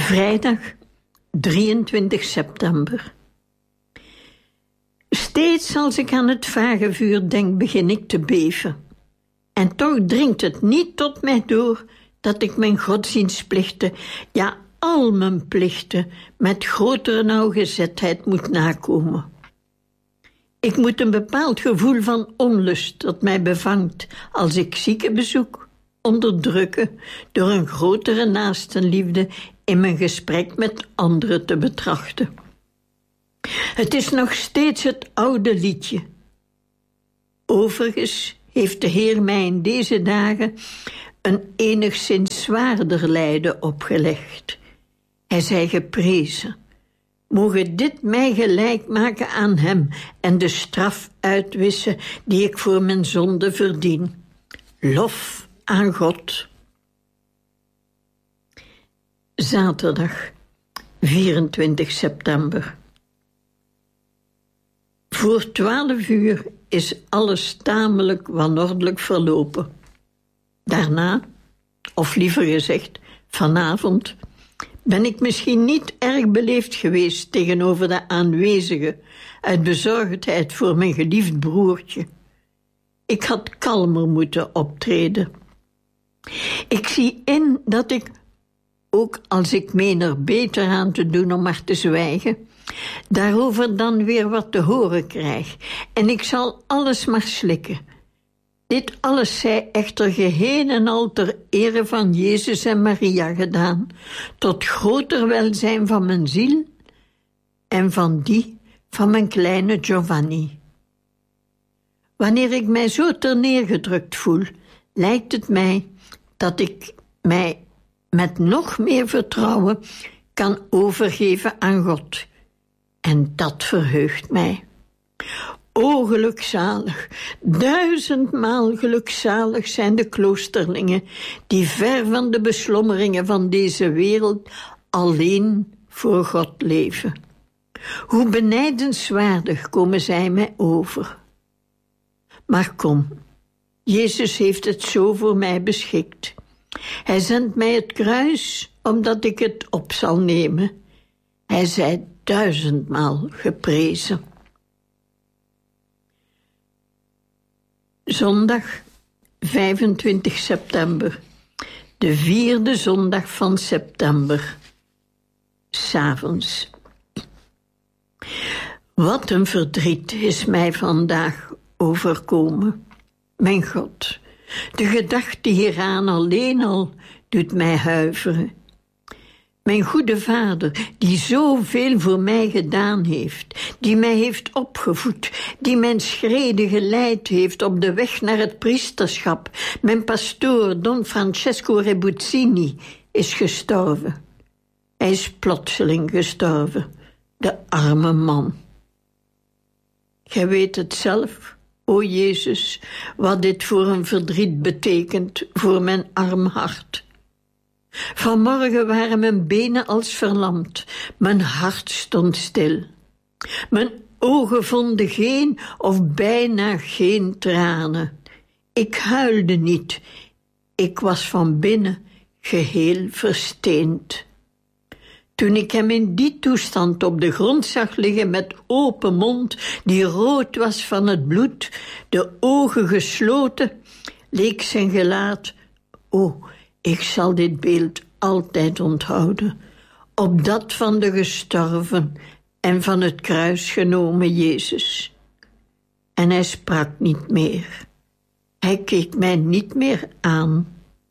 Vrijdag 23 september. Steeds als ik aan het vagevuur denk, begin ik te beven. En toch dringt het niet tot mij door dat ik mijn godsdienstplichten, ja, al mijn plichten, met grotere nauwgezetheid moet nakomen. Ik moet een bepaald gevoel van onlust dat mij bevangt als ik zieken bezoek, onderdrukken door een grotere naastenliefde in mijn gesprek met anderen te betrachten. Het is nog steeds het oude liedje. Overigens heeft de Heer mij in deze dagen een enigszins zwaarder lijden opgelegd. Hij zij geprezen. Moge dit mij gelijk maken aan hem en de straf uitwissen die ik voor mijn zonde verdien. Lof aan God. Zaterdag 24 september. Voor 12 uur is alles tamelijk wanordelijk verlopen. Daarna, of liever gezegd vanavond, ben ik misschien niet erg beleefd geweest tegenover de aanwezigen uit bezorgdheid voor mijn geliefd broertje. Ik had kalmer moeten optreden. Ik zie in dat ik, ook als ik meen er beter aan te doen om maar te zwijgen, daarover dan weer wat te horen krijg. En ik zal alles maar slikken. Dit alles zij echter geheel en al ter ere van Jezus en Maria gedaan, tot groter welzijn van mijn ziel en van die van mijn kleine Giovanni. Wanneer ik mij zo terneergedrukt voel, lijkt het mij dat ik mij met nog meer vertrouwen kan overgeven aan God. En dat verheugt mij. O gelukzalig, 1000-maal gelukzalig zijn de kloosterlingen die ver van de beslommeringen van deze wereld alleen voor God leven. Hoe benijdenswaardig komen zij mij over. Maar kom, Jezus heeft het zo voor mij beschikt. Hij zendt mij het kruis, omdat ik het op zal nemen. Hij zij 1000-maal geprezen. Zondag 25 september, de 4e zondag van september, 's avonds. Wat een verdriet is mij vandaag overkomen. Mijn God, de gedachte hieraan alleen al doet mij huiveren. Mijn goede vader, die zoveel voor mij gedaan heeft, die mij heeft opgevoed, die mijn schreden geleid heeft op de weg naar het priesterschap, mijn pastoor Don Francesco Rebuzzini, is gestorven. Hij is plotseling gestorven, de arme man. Gij weet het zelf, o Jezus, wat dit voor een verdriet betekent voor mijn arm hart. Vanmorgen waren mijn benen als verlamd, mijn hart stond stil. Mijn ogen vonden geen of bijna geen tranen. Ik huilde niet, ik was van binnen geheel versteend. Toen ik hem in die toestand op de grond zag liggen met open mond, die rood was van het bloed, de ogen gesloten, leek zijn gelaat, ik zal dit beeld altijd onthouden, op dat van de gestorven en van het kruis genomen Jezus. En hij sprak niet meer. Hij keek mij niet meer aan.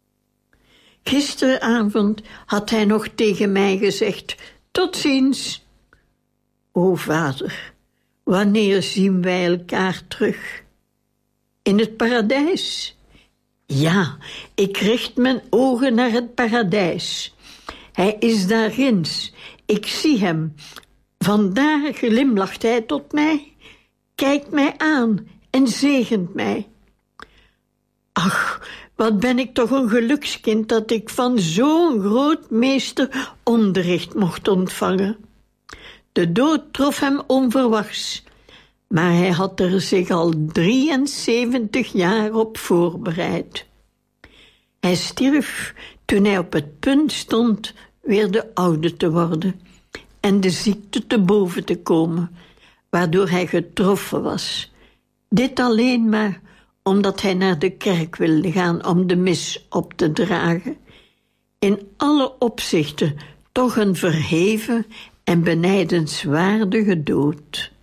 Gisteravond had hij nog tegen mij gezegd, tot ziens. O Vader, wanneer zien wij elkaar terug? In het paradijs? Ja, ik richt mijn ogen naar het paradijs. Hij is daar ginds. Ik zie hem. Vandaar glimlacht hij tot mij, kijkt mij aan en zegent mij. Ach, wat ben ik toch een gelukskind dat ik van zo'n groot meester onderricht mocht ontvangen. De dood trof hem onverwachts, maar hij had er zich al 73 jaar op voorbereid. Hij stierf toen hij op het punt stond weer de oude te worden en de ziekte te boven te komen, waardoor hij getroffen was. Dit alleen maar omdat hij naar de kerk wilde gaan om de mis op te dragen. In alle opzichten toch een verheven en benijdenswaardige dood.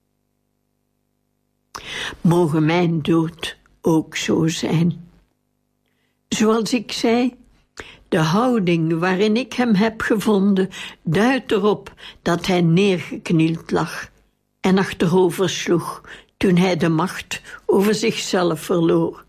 Mogen mijn dood ook zo zijn. Zoals ik zei, de houding waarin ik hem heb gevonden duidt erop dat hij neergeknield lag en achterover sloeg toen hij de macht over zichzelf verloor.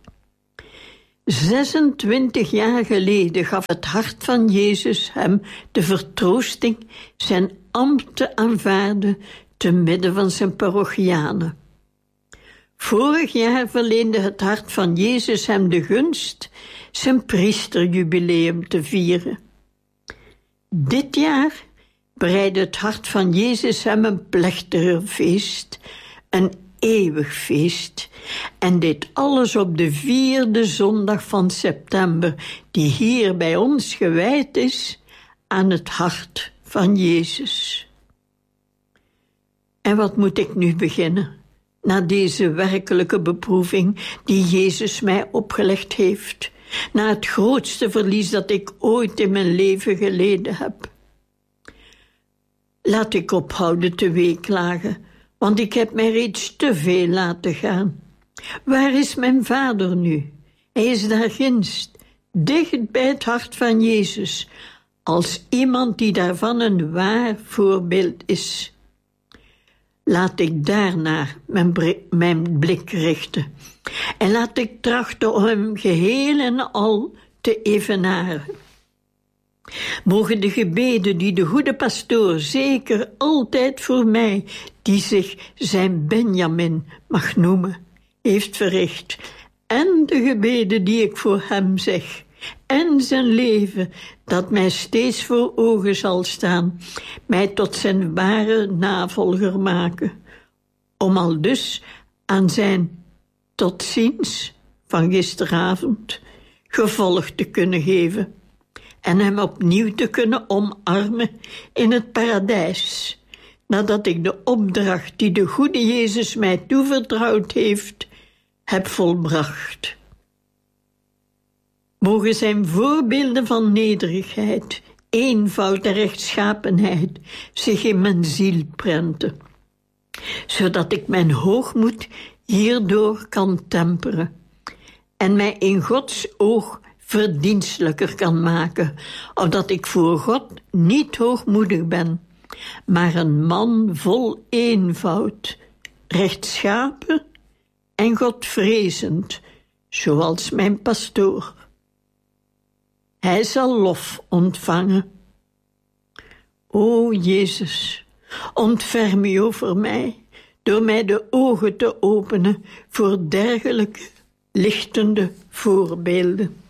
26 jaar geleden gaf het hart van Jezus hem de vertroosting zijn ambt te aanvaarden te midden van zijn parochianen. Vorig jaar verleende het hart van Jezus hem de gunst zijn priesterjubileum te vieren. Dit jaar bereidde het hart van Jezus hem een plechtiger feest, een eeuwig feest, en deed alles op de 4e zondag van september, die hier bij ons gewijd is aan het hart van Jezus. En wat moet ik nu beginnen, na deze werkelijke beproeving die Jezus mij opgelegd heeft, na het grootste verlies dat ik ooit in mijn leven geleden heb? Laat ik ophouden te weeklagen, want ik heb mij reeds te veel laten gaan. Waar is mijn vader nu? Hij is daar ginds, dicht bij het hart van Jezus, als iemand die daarvan een waar voorbeeld is. Laat ik daarnaar mijn blik richten en laat ik trachten om hem geheel en al te evenaren. Mogen de gebeden die de goede pastoor zeker altijd voor mij, die zich zijn Benjamin mag noemen, heeft verricht, en de gebeden die ik voor hem zeg, en zijn leven dat mij steeds voor ogen zal staan, mij tot zijn ware navolger maken, om aldus aan zijn tot ziens van gisteravond gevolg te kunnen geven en hem opnieuw te kunnen omarmen in het paradijs, nadat ik de opdracht die de goede Jezus mij toevertrouwd heeft, heb volbracht. Mogen zijn voorbeelden van nederigheid, eenvoud en rechtschapenheid zich in mijn ziel prenten, zodat ik mijn hoogmoed hierdoor kan temperen en mij in Gods oog verdienstelijker kan maken, opdat ik voor God niet hoogmoedig ben, maar een man vol eenvoud, rechtschapen en Godvrezend, zoals mijn pastoor. Hij zal lof ontvangen. O Jezus, ontferm u over mij, door mij de ogen te openen voor dergelijke lichtende voorbeelden.